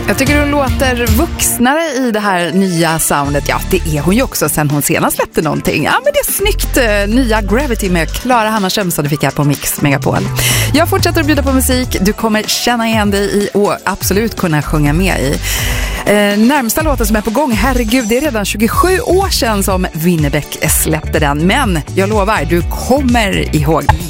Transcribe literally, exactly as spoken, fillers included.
Jag tycker hon låter vuxnare i det här nya soundet. Ja, det är hon ju också sen hon senast släppte någonting. Ja, men det är snyggt. Nya Gravity med Klara Hammarström som du fick här på Mix Megapol. Jag fortsätter att bjuda på musik. Du kommer känna igen dig i och absolut kunna sjunga med i. Eh, närmsta låten som är på gång, herregud, det är redan tjugosju år sedan som Winnerbäck släppte den. Men jag lovar, du kommer ihåg.